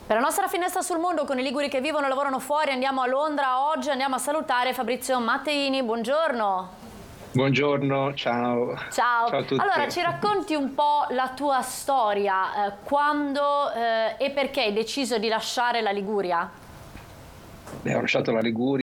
Per la nostra finestra sul mondo con i liguri che vivono e lavorano fuori andiamo a Londra. Oggi andiamo a salutare Fabrizio Matteini. Buongiorno. Buongiorno, ciao. Ciao. Ciao a tutti. Allora, ci racconti un po' la tua storia, quando e perché hai deciso di lasciare la Liguria? Ho lasciato la Liguria.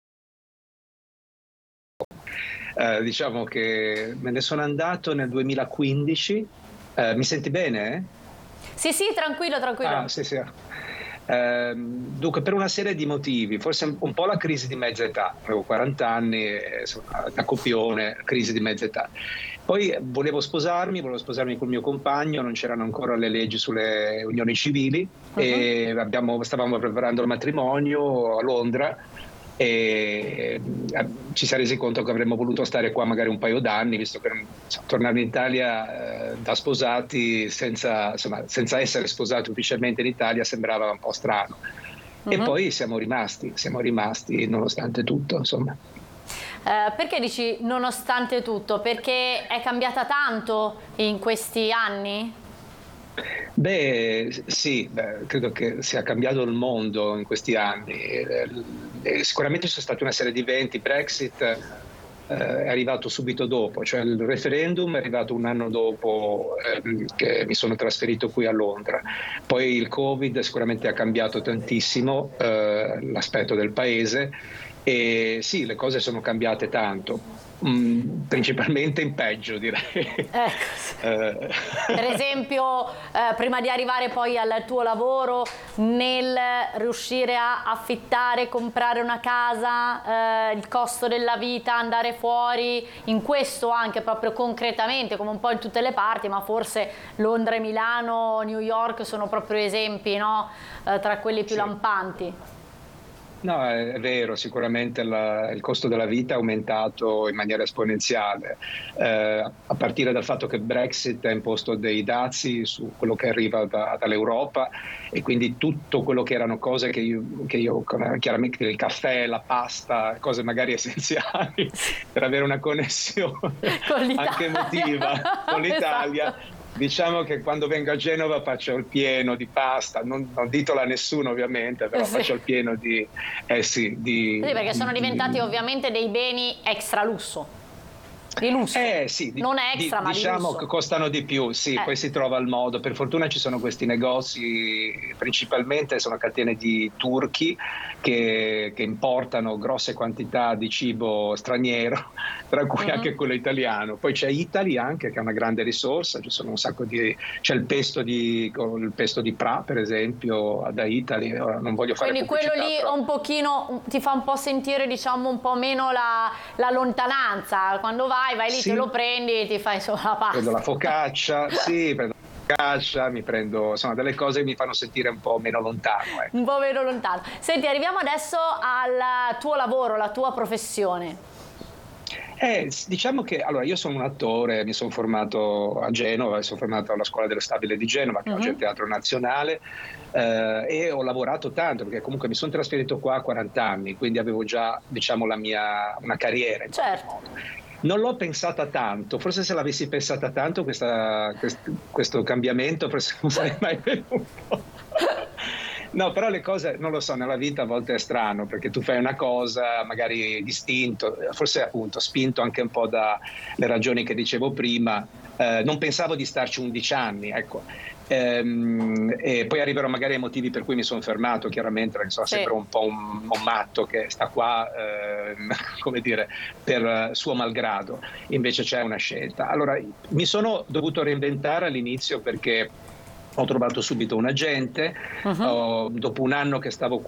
Diciamo che me ne sono andato nel 2015. Mi senti bene? Sì, tranquillo, tranquillo. Sì. Dunque, per una serie di motivi, forse un po' la crisi di mezza età, avevo 40 anni, da copione, crisi di mezza età. Poi volevo sposarmi col mio compagno, non c'erano ancora le leggi sulle unioni civili e stavamo preparando il matrimonio a Londra e ci si è resi conto che avremmo voluto stare qua magari un paio d'anni, visto che tornare in Italia da sposati senza essere sposati ufficialmente in Italia sembrava un po' strano. E poi siamo rimasti nonostante tutto, insomma. Perché dici nonostante tutto? Perché è cambiata tanto in questi anni? Sì, credo che sia cambiato il mondo in questi anni. Sicuramente ci sono stati una serie di eventi. Brexit è arrivato subito dopo, cioè il referendum è arrivato un anno dopo che mi sono trasferito qui a Londra. Poi il Covid sicuramente ha cambiato tantissimo l'aspetto del paese e sì, le cose sono cambiate tanto. Principalmente in peggio, direi. Per esempio, prima di arrivare poi al tuo lavoro, nel riuscire a affittare, comprare una casa, il costo della vita, andare fuori, in questo anche proprio concretamente, come un po' in tutte le parti, ma forse Londra e Milano, New York sono proprio esempi, no? Tra quelli più lampanti. No, è vero, sicuramente il costo della vita è aumentato in maniera esponenziale, a partire dal fatto che Brexit ha imposto dei dazi su quello che arriva dall'Europa e quindi tutto quello che erano cose che io chiaramente il caffè, la pasta, cose magari essenziali per avere una connessione anche emotiva con l'Italia. Esatto. Diciamo che quando vengo a Genova faccio il pieno di pasta, non ditola a nessuno ovviamente, però faccio il pieno di... Sì, perché sono diventati ovviamente dei beni extra lusso. Di lusso, non è extra ma diciamo di lusso. che costano di più, sì, poi si trova il modo. Per fortuna ci sono questi negozi, principalmente sono catene di turchi che importano grosse quantità di cibo straniero, tra cui anche quello italiano. Poi c'è Italy anche, che è una grande risorsa, ci sono un sacco c'è il pesto di Pra, per esempio, da Italy. Ora non voglio fare quindi pubblicità, quello lì però... un pochino ti fa un po' sentire, diciamo, un po' meno la lontananza. Quando vai lì, Sì. te lo prendi e ti fai solo la pasta. Prendo la focaccia, mi prendo insomma delle cose che mi fanno sentire un po' meno lontano. Ecco. Un po' meno lontano. Senti, arriviamo adesso al tuo lavoro, la tua professione. Diciamo che allora io sono un attore, mi sono formato a Genova, sono formato alla Scuola dello Stabile di Genova, che oggi è il Teatro Nazionale, e ho lavorato tanto perché comunque mi sono trasferito qua a 40 anni, quindi avevo già, diciamo, una carriera in qualche modo. Non l'ho pensata tanto, forse se l'avessi pensata tanto questo cambiamento forse non sarei mai venuto. No, però le cose, non lo so, nella vita a volte è strano perché tu fai una cosa magari distinto, forse appunto spinto anche un po' dalle ragioni che dicevo prima, non pensavo di starci 11 anni, ecco. E poi arriverò magari ai motivi per cui mi sono fermato, chiaramente, perché sono sempre un po' un matto che sta qua, come dire, per suo malgrado. Invece c'è una scelta. Allora, mi sono dovuto reinventare all'inizio perché ho trovato subito un agente, dopo un anno che stavo